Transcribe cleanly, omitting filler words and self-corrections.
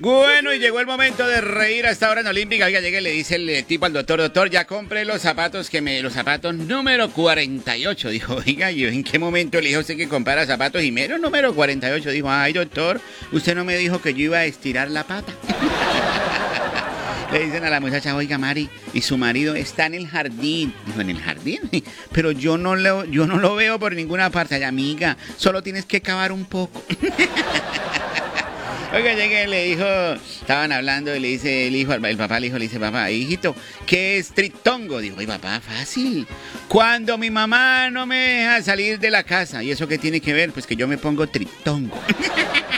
Bueno, y llegó el momento de reír a esta hora en Olímpica. Oiga, llega y le dice el tipo al doctor, ya compré los zapatos los zapatos número 48. Dijo, oiga, ¿yo en qué momento le dijo usted que comprara zapatos y mero número 48? Dijo, ay, doctor, usted no me dijo que yo iba a estirar la pata. Le dicen a la muchacha, oiga, Mari, y su marido está en el jardín. Dijo, ¿en el jardín? Pero yo no lo veo por ninguna parte. Ay, amiga, solo tienes que cavar un poco. Oiga, llegué y le dijo, estaban hablando y le dice el papá le dice, papá, hijito, ¿qué es tritongo? Dijo, ay, papá, fácil. Cuando mi mamá no me deja salir de la casa. ¿Y eso qué tiene que ver? Pues que yo me pongo tritongo.